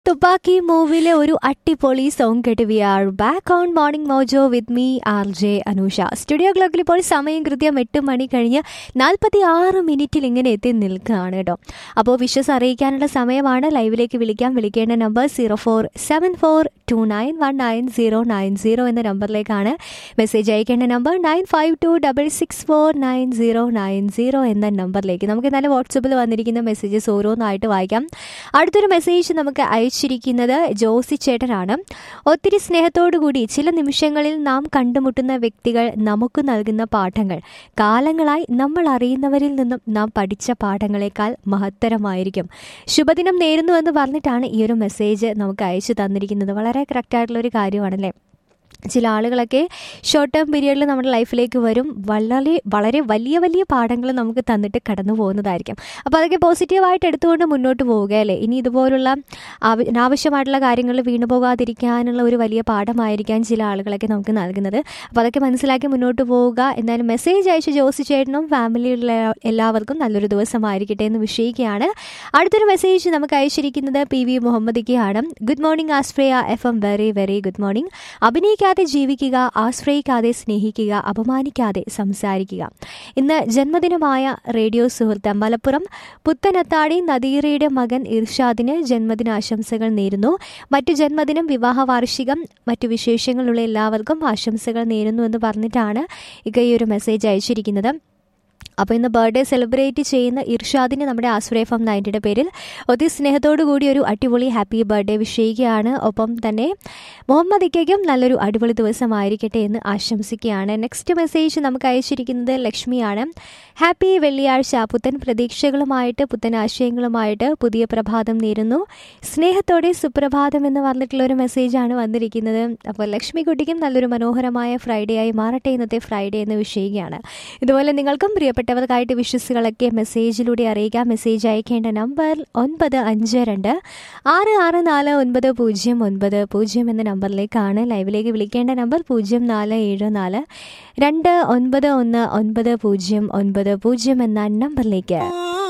തുപ്പാക്കി മൂവിയിലെ ഒരു അടിപൊളി സോങ് കേട്ട് V are back on morning mojo with me R J Anusha. Studio ക്ലോക്കിൽ ഇപ്പോൾ സമയം കൃത്യം 8 മണി കഴിഞ്ഞ് 46 മിനിറ്റിൽ ഇങ്ങനെ എത്തി നിൽക്കുകയാണ് കേട്ടോ. അപ്പോൾ വിഷസ് അറിയിക്കാനുള്ള സമയമാണ്. ലൈവിലേക്ക് വിളിക്കേണ്ട നമ്പർ 0474291990 എന്ന നമ്പറിലേക്കാണ്. മെസ്സേജ് അയക്കേണ്ട നമ്പർ 9526649090 എന്ന നമ്പറിലേക്ക്. നമുക്ക് ഇന്നലെ വാട്സപ്പിൽ വന്നിരിക്കുന്ന മെസ്സേജസ് ഓരോന്നായിട്ട് വായിക്കാം. അടുത്തൊരു മെസ്സേജ് നമുക്ക് അയച്ചിരിക്കുന്നത് ജോസി ചേട്ടനാണ്. ഒത്തിരി സ്നേഹത്തോടുകൂടി ചില നിമിഷങ്ങളിൽ നാം കണ്ടുമുട്ടുന്ന വ്യക്തികൾ നമുക്ക് നൽകുന്ന പാഠങ്ങൾ കാലങ്ങളായി നമ്മൾ അറിയുന്നവരിൽ നിന്നും നാം പഠിച്ച പാഠങ്ങളെക്കാൾ മഹത്തരമായിരിക്കും. ശുഭദിനം നേരുന്നു എന്ന് പറഞ്ഞിട്ടാണ് ഈ ഒരു മെസ്സേജ് നമുക്ക് അയച്ചു തന്നിരിക്കുന്നത്. വളരെ കറക്റ്റായിട്ടുള്ളൊരു കാര്യമാണല്ലേ. ചില ആളുകളൊക്കെ ഷോർട്ട് ടേം പീരിയഡിൽ നമ്മുടെ ലൈഫിലേക്ക് വരും, വളരെ വലിയ പാഠങ്ങൾ നമുക്ക് തന്നിട്ട് കടന്നു പോകുന്നതായിരിക്കും. അപ്പോൾ അതൊക്കെ പോസിറ്റീവായിട്ട് എടുത്തുകൊണ്ട് മുന്നോട്ട് പോവുക അല്ലേ. ഇനി ഇതുപോലുള്ള അനാവശ്യമായിട്ടുള്ള കാര്യങ്ങളിൽ വീണു പോകാതിരിക്കാനുള്ള ഒരു വലിയ പാഠമായിരിക്കാം ചില ആളുകളൊക്കെ നമുക്ക് നൽകുന്നത്. അപ്പോൾ അതൊക്കെ മനസ്സിലാക്കി മുന്നോട്ട് പോവുക. എന്തായാലും മെസ്സേജ് അയച്ച ജോസി ചേട്ടനും ഫാമിലിയിലുള്ള എല്ലാവർക്കും നല്ലൊരു ദിവസമായിരിക്കട്ടെ എന്ന് വിഷയിക്കുകയാണ്. അടുത്തൊരു മെസ്സേജ് നമുക്ക് അയച്ചിരിക്കുന്നത് പി വി മുഹമ്മദിക്കയാണ്. ഗുഡ് മോർണിംഗ് ആശ്രയ FM. Very good morning. അഭിനയിക്കാതെ ജീവിക്കുക, ആശ്രയിക്കാതെ സ്നേഹിക്കുക, അപമാനിക്കാതെ സംസാരിക്കുക. ഇന്ന് ജന്മദിനമായ റേഡിയോ സുഹൃത്ത് മലപ്പുറം പുത്തനത്താടി നദീറയുടെ മകൻ ഇർഷാദിന് ജന്മദിനാശംസകൾ നേരുന്നു. മറ്റു ജന്മദിനം, വിവാഹ വാർഷികം, മറ്റു വിശേഷങ്ങളുള്ള എല്ലാവർക്കും ആശംസകൾ നേരുന്നു എന്ന് പറഞ്ഞിട്ടാണ് ഈ ഒരു മെസ്സേജ് അയച്ചിരിക്കുന്നത്. അപ്പോൾ ഇന്ന് ബർത്ത്ഡേ സെലിബ്രേറ്റ് ചെയ്യുന്ന ഇർഷാദിന് നമ്മുടെ ആശ്രയ FM 90യുടെ പേരിൽ ഒത്തിരി സ്നേഹത്തോടു കൂടി ഒരു അടിപൊളി ഹാപ്പി ബർത്ത്ഡേ വിഷയിക്കുകയാണ്. ഒപ്പം തന്നെ മുഹമ്മദിക്കും നല്ലൊരു അടിപൊളി ദിവസമായിരിക്കട്ടെ എന്ന് ആശംസിക്കുകയാണ്. നെക്സ്റ്റ് മെസ്സേജ് നമുക്ക് അയച്ചിരിക്കുന്നത് ലക്ഷ്മിയാണ്. ഹാപ്പി വെള്ളിയാഴ്ച. പുത്തൻ പ്രതീക്ഷകളുമായിട്ട് പുത്തൻ ആശയങ്ങളുമായിട്ട് പുതിയ പ്രഭാതം നേരുന്നു. സ്നേഹത്തോടെ സുപ്രഭാതം എന്ന് പറഞ്ഞിട്ടുള്ള ഒരു മെസ്സേജാണ് വന്നിരിക്കുന്നത്. അപ്പോൾ ലക്ഷ്മി കുട്ടിക്കും നല്ലൊരു മനോഹരമായ ഫ്രൈഡേ ആയി മാറട്ടെ ഇന്നത്തെ ഫ്രൈഡേ എന്ന് വിഷയിക്കുകയാണ്. ഇതുപോലെ നിങ്ങൾക്കും പ്രിയപ്പെട്ടവർക്കായിട്ട് വിശ്വസുകളൊക്കെ മെസ്സേജിലൂടെ അറിയിക്കാം. മെസ്സേജ് അയക്കേണ്ട നമ്പർ 9526649090 എന്ന നമ്പറിലേക്കാണ്. ലൈവിലേക്ക് വിളിക്കേണ്ട നമ്പർ 047429199090 എന്ന നമ്പറിലേക്ക്.